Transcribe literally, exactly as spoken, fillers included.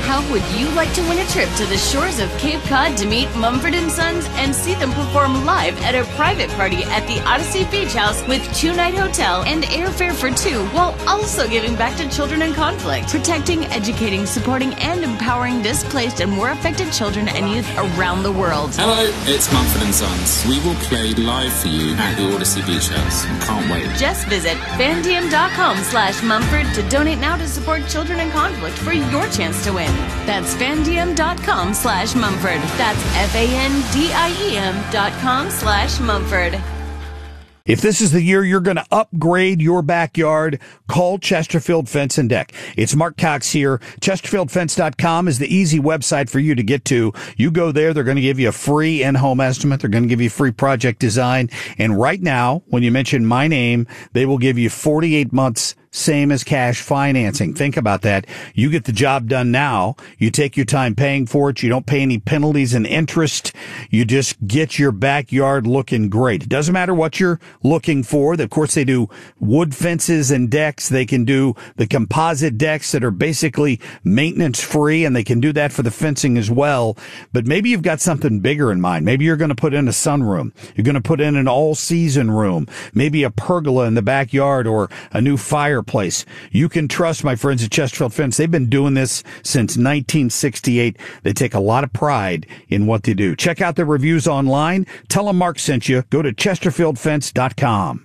How would you like to win a trip to the shores of Cape Cod to meet Mumford and Sons and see them perform live at a private party at the Odyssey Beach House with two-night hotel and airfare for two, while also giving back to children in conflict, protecting, educating, supporting, and empowering displaced and war affected children and youth around the world? Hello, it's Mumford and Sons. We will play live for you at the Odyssey Beach House. Can't wait. Just visit fandiem.com slash Mumford to donate now to support children in conflict for your chance to win. That's fandiem.com slash Mumford. That's F-A-N-D-I-E-M dot com slash Mumford. If this is the year you're going to upgrade your backyard, call Chesterfield Fence and Deck. It's Mark Cox here. Chesterfield Fence dot com is the easy website for you to get to. You go there, they're going to give you a free in-home estimate. They're going to give you free project design. And right now, when you mention my name, they will give you forty-eight months same as cash financing. Think about that. You get the job done now. You take your time paying for it. You don't pay any penalties and interest. You just get your backyard looking great. It doesn't matter what you're looking for. Of course, they do wood fences and decks. They can do the composite decks that are basically maintenance free, and they can do that for the fencing as well. But maybe you've got something bigger in mind. Maybe you're going to put in a sunroom. You're going to put in an all-season room, maybe a pergola in the backyard or a new fireplace. You can trust my friends at Chesterfield Fence. They've been doing this since nineteen sixty-eight. They take a lot of pride in what they do. Check out their reviews online. Tell them Mark sent you. Go to Chesterfield Fence dot com.